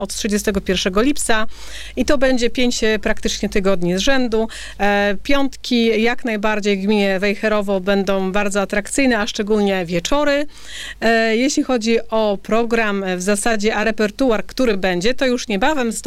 od 31 lipca i to będzie 5 praktycznie tygodni z rzędu. Piątki jak najbardziej w gminie Wejherowo będą bardzo atrakcyjne, a szczególnie wieczory. Jeśli chodzi o program w zasadzie, a repertuar, który będzie, to już niebawem